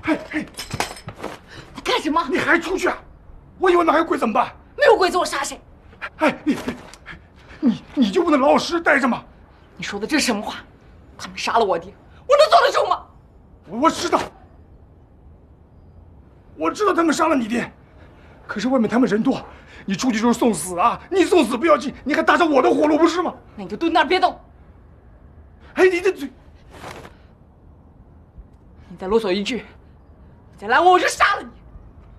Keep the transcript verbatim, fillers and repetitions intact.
嘿嘿， 你干什么？ 你还出去啊？我以为那还有鬼怎么办？ 没有鬼子我杀谁？ 哎，你你你就不能老老实实待着吗？ 你说的这是什么话？他们杀了我爹，我能坐得住吗？ 我我知道，我知道他们杀了你爹，可是外面他们人多，你出去就是送死啊！你送死不要紧，你还搭上我的活路不是吗？ 那你就蹲那儿别动。 哎，你的嘴， 你再啰嗦一句，你再拦我，我就杀了你！